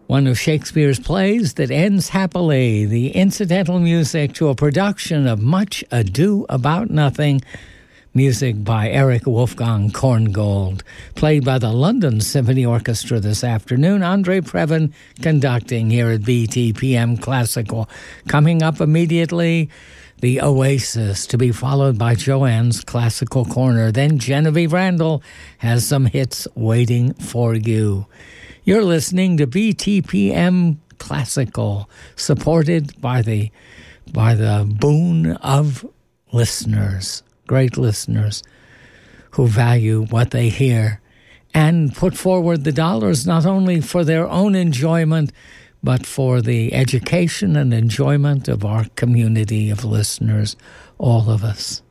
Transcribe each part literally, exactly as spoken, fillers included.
One of Shakespeare's plays that ends happily, the incidental music to a production of Much Ado About Nothing, music by Eric Wolfgang Korngold, played by the London Symphony Orchestra this afternoon. Andre Previn conducting here at B T P M Classical. Coming up immediately, the Oasis, to be followed by Joanne's Classical Corner. Then Genevieve Randall has some hits waiting for you. You're listening to B T P M Classical, supported by the by the boon of listeners, great listeners who value what they hear and put forward the dollars not only for their own enjoyment, but for the education and enjoyment of our community of listeners, all of us.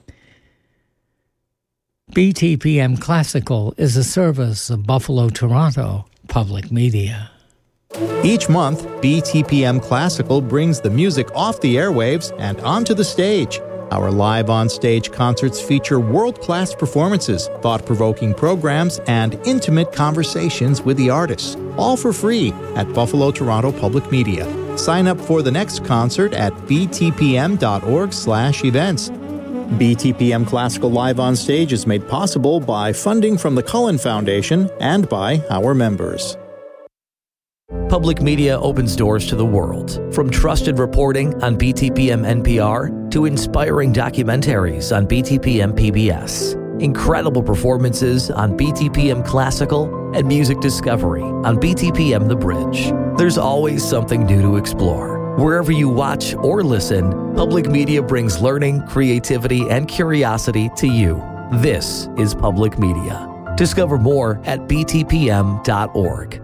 B T P M Classical is a service of Buffalo, Toronto Public Media. Each month, B T P M Classical brings the music off the airwaves and onto the stage. Our live on-stage concerts feature world-class performances, thought-provoking programs, and intimate conversations with the artists, all for free at Buffalo Toronto Public Media. Sign up for the next concert at btpm.org slash events. B T P M Classical Live on Stage is made possible by funding from the Cullen Foundation and by our members. Public media opens doors to the world, from trusted reporting on B T P M N P R to inspiring documentaries on B T P M P B S. Incredible performances on B T P M Classical and music discovery on B T P M The Bridge. There's always something new to explore. Wherever you watch or listen, public media brings learning, creativity, and curiosity to you. This is public media. Discover more at b t p m dot org.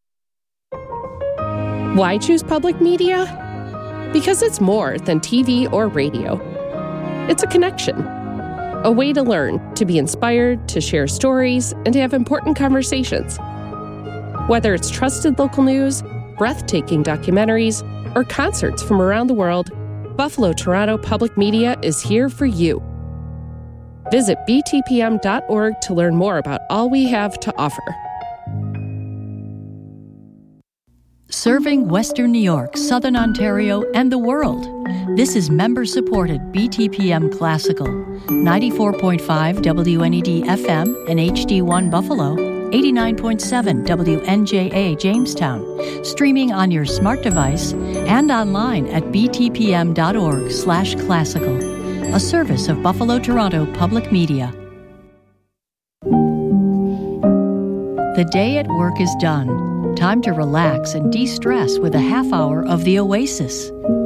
Why choose public media? Because it's more than T V or radio. It's a connection, a way to learn, to be inspired, to share stories, and to have important conversations. Whether it's trusted local news, breathtaking documentaries, or concerts from around the world, Buffalo Toronto Public Media is here for you. Visit b t p m dot org to learn more about all we have to offer. Serving Western New York, Southern Ontario, and the world. This is member-supported B T P M Classical, ninety-four point five W N E D F M and H D one Buffalo, eighty-nine point seven W N J A Jamestown, streaming on your smart device and online at btpm.org slash classical, a service of Buffalo Toronto Public Media. The day at work is done. Time to relax and de-stress with a half hour of the Oasis.